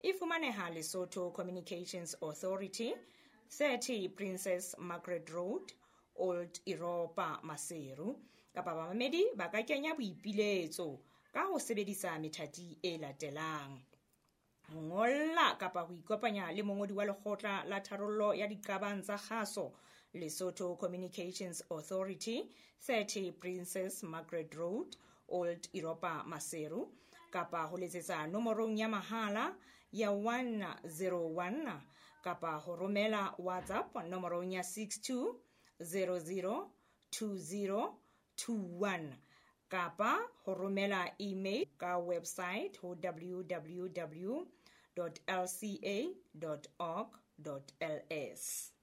e fumaneha Lesotho Communications Authority, 30 Princess Margaret Road, Old Europa Maseru, kapa bamamedi ba ka kenya boipiletso ka ho sebedisa methati e latelang: ho ngolla kapa ho ikopanya le mongodi wa lekgotla la tharollo ya diqabang tsa kgaso Lesotho Communications Authority, 30 Princess Margaret Road, Old Europa Maseru, kapa ho letsetsa nomorong ya mahala ya 101 kapa ho romela WhatsApp nomorong ya 62002021 kapa ho romela email ka website ho www.lca.org.ls.